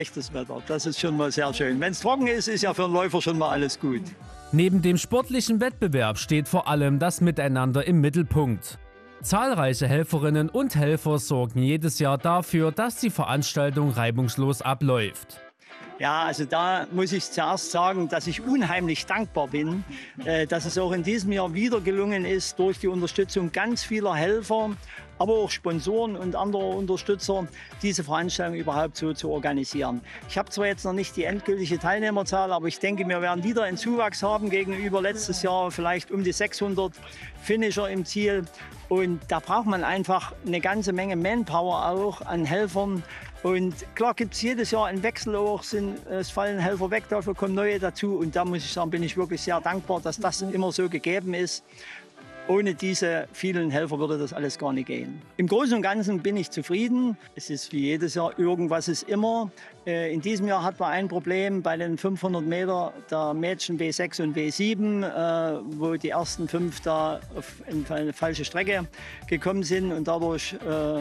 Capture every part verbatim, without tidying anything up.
Echtes Wetter, das ist schon mal sehr schön. Wenn es trocken ist, ist ja für einen Läufer schon mal alles gut. Neben dem sportlichen Wettbewerb steht vor allem das Miteinander im Mittelpunkt. Zahlreiche Helferinnen und Helfer sorgen jedes Jahr dafür, dass die Veranstaltung reibungslos abläuft. Ja, also da muss ich zuerst sagen, dass ich unheimlich dankbar bin, äh, dass es auch in diesem Jahr wieder gelungen ist, durch die Unterstützung ganz vieler Helfer, aber auch Sponsoren und anderer Unterstützer, diese Veranstaltung überhaupt so zu organisieren. Ich habe zwar jetzt noch nicht die endgültige Teilnehmerzahl, aber ich denke, wir werden wieder einen Zuwachs haben gegenüber letztes Jahr, vielleicht um die sechshundert Finisher im Ziel. Und da braucht man einfach eine ganze Menge Manpower auch an Helfern. Und klar gibt es jedes Jahr einen Wechsel auch, sind, es fallen Helfer weg, dafür kommen neue dazu. Und da muss ich sagen, bin ich wirklich sehr dankbar, dass das immer so gegeben ist. Ohne diese vielen Helfer würde das alles gar nicht gehen. Im Großen und Ganzen bin ich zufrieden. Es ist wie jedes Jahr, irgendwas ist immer. In diesem Jahr hatten wir ein Problem bei den fünfhundert Meter der Mädchen W sechs und W sieben, wo die ersten fünf da auf eine falsche Strecke gekommen sind und dadurch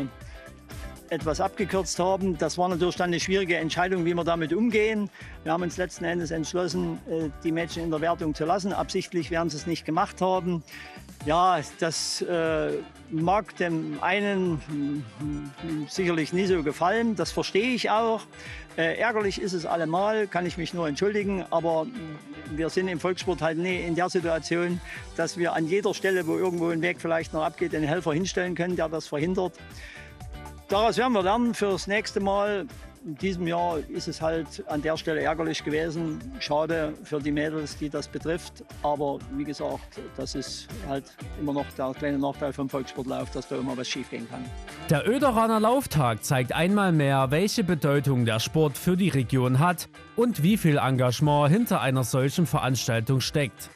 etwas abgekürzt haben. Das war natürlich dann eine schwierige Entscheidung, wie wir damit umgehen. Wir haben uns letzten Endes entschlossen, die Mädchen in der Wertung zu lassen. Absichtlich werden sie es nicht gemacht haben. Ja, das äh, mag dem einen sicherlich nie so gefallen. Das verstehe ich auch. Äh, ärgerlich ist es allemal, kann ich mich nur entschuldigen. Aber wir sind im Volkssport halt nie in der Situation, dass wir an jeder Stelle, wo irgendwo ein Weg vielleicht noch abgeht, einen Helfer hinstellen können, der das verhindert. Daraus werden wir lernen fürs nächste Mal. In diesem Jahr ist es halt an der Stelle ärgerlich gewesen. Schade für die Mädels, die das betrifft. Aber wie gesagt, das ist halt immer noch der kleine Nachteil vom Volkssportlauf, dass da immer was schiefgehen kann. Der Oederaner Lauftag zeigt einmal mehr, welche Bedeutung der Sport für die Region hat und wie viel Engagement hinter einer solchen Veranstaltung steckt.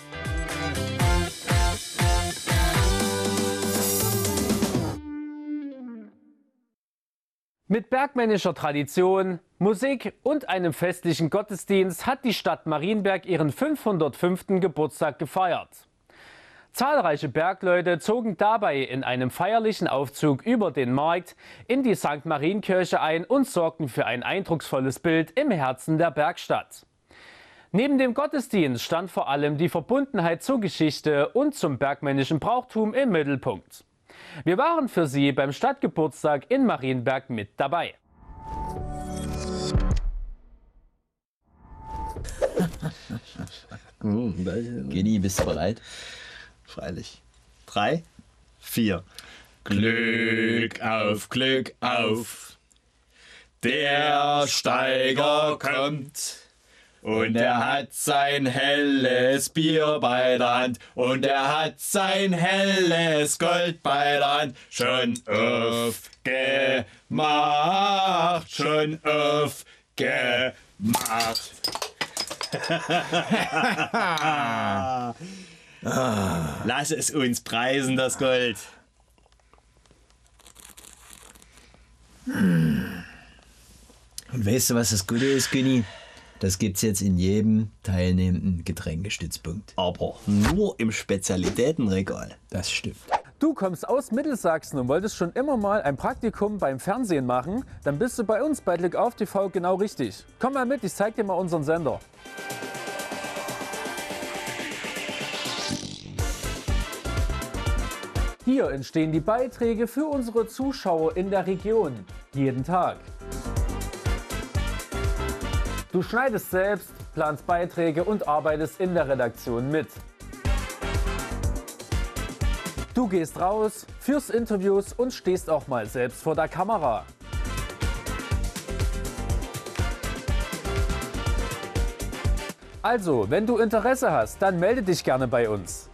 Mit bergmännischer Tradition, Musik und einem festlichen Gottesdienst hat die Stadt Marienberg ihren fünfhundertfünften Geburtstag gefeiert. Zahlreiche Bergleute zogen dabei in einem feierlichen Aufzug über den Markt in die Sankt Marienkirche ein und sorgten für ein eindrucksvolles Bild im Herzen der Bergstadt. Neben dem Gottesdienst stand vor allem die Verbundenheit zur Geschichte und zum bergmännischen Brauchtum im Mittelpunkt. Wir waren für Sie beim Stadtgeburtstag in Marienberg mit dabei. Geni, bist du bereit? Freilich. Drei, vier. Glück auf, Glück auf. Der Steiger kommt. Und er hat sein helles Bier bei der Hand. Und er hat sein helles Gold bei der Hand. Schon aufgemacht, schon aufgemacht. Lass es uns preisen, das Gold. Und weißt du, was das Gute ist, Günni? Das gibt's jetzt in jedem teilnehmenden Getränkestützpunkt. Aber nur im Spezialitätenregal. Das stimmt. Du kommst aus Mittelsachsen und wolltest schon immer mal ein Praktikum beim Fernsehen machen? Dann bist du bei uns bei Glück auf T V genau richtig. Komm mal mit, ich zeig dir mal unseren Sender. Hier entstehen die Beiträge für unsere Zuschauer in der Region. Jeden Tag. Du schneidest selbst, planst Beiträge und arbeitest in der Redaktion mit. Du gehst raus, führst Interviews und stehst auch mal selbst vor der Kamera. Also, wenn du Interesse hast, dann melde dich gerne bei uns.